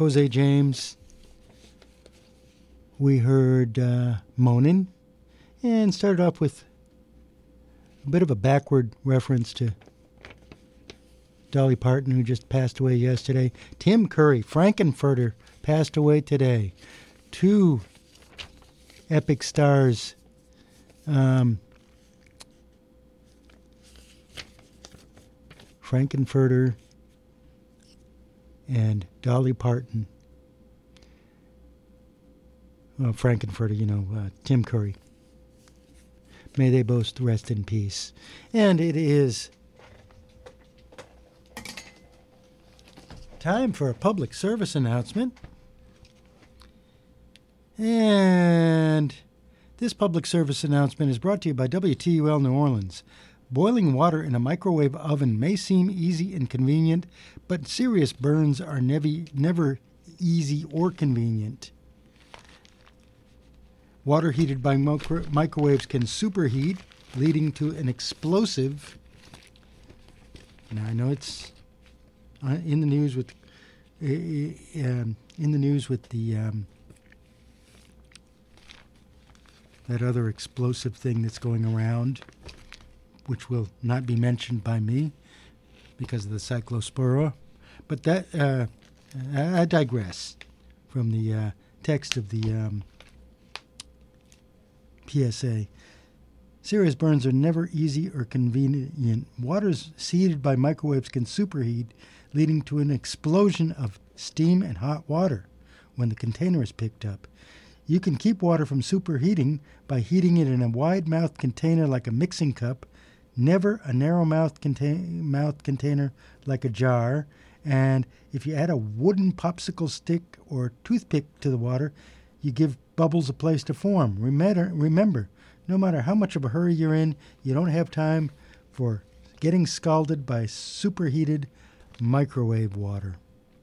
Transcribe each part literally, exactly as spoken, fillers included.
Jose James. We heard uh, Moanin', and started off with a bit of a backward reference to Dolly Parton, who just passed away yesterday. Tim Curry, Frankenfurter, passed away today. Two epic stars. Um, Frankenfurter and Dolly Parton. Well, Frankenfurter, you know, uh, Tim Curry. May they both rest in peace. And it is time for a public service announcement. And this public service announcement is brought to you by W T U L New Orleans. Boiling water in a microwave oven may seem easy and convenient, but serious burns are never, never easy or convenient. Water heated by micro- microwaves can superheat, leading to an explosive. Now I know it's uh, in the news with uh, um, in the news with the um, that other explosive thing that's going around, which will not be mentioned by me because of the cyclospora. But that uh, I, I digress from the uh, text of the um, P S A. Serious burns are never easy or convenient. Waters heated by microwaves can superheat, leading to an explosion of steam and hot water when the container is picked up. You can keep water from superheating by heating it in a wide-mouthed container like a mixing cup, never a narrow-mouthed contain- mouth container like a jar, and if you add a wooden popsicle stick or toothpick to the water, you give bubbles a place to form. Remember, remember, no matter how much of a hurry you're in, you don't have time for getting scalded by superheated microwave water.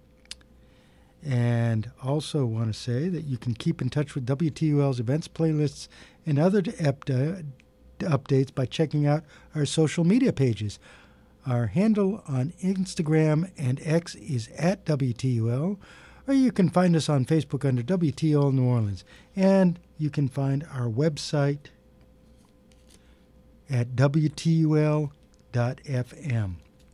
And also want to say that you can keep in touch with W T U L's events, playlists, and other ep- updates by checking out our social media pages. Our handle on Instagram and X is at W T U L, or you can find us on Facebook under W T U L New Orleans. And you can find our website at W T U L dot F M.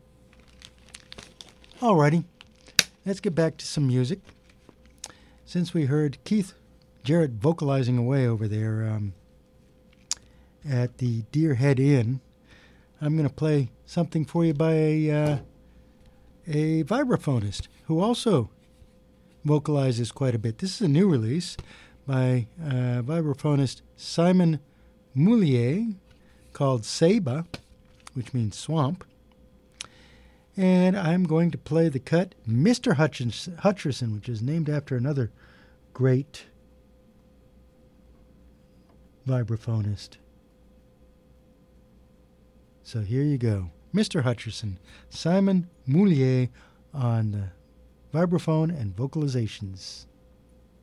Alrighty, let's get back to some music. Since we heard Keith Jarrett vocalizing away over there um, at the Deerhead Inn, I'm going to play something for you by a, uh, a vibraphonist who also vocalizes quite a bit. This is a new release by uh, vibraphonist Simon Moulier called Saba, which means swamp. And I'm going to play the cut Mister Hutchins, Hutcherson, which is named after another great vibraphonist. So here you go. Mister Hutcherson, Simon Moulier on the vibraphone and vocalizations.